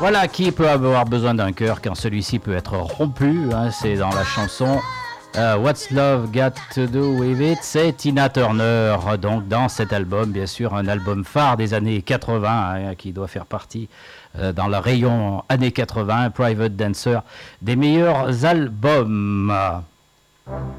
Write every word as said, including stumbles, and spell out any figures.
Voilà, qui peut avoir besoin d'un cœur quand celui-ci peut être rompu, hein, c'est dans la chanson uh, What's Love Got to Do With It, c'est Tina Turner, donc dans cet album, bien sûr, un album phare des années quatre-vingts, hein, qui doit faire partie euh, dans le rayon années quatre-vingts, Private Dancer, des meilleurs albums.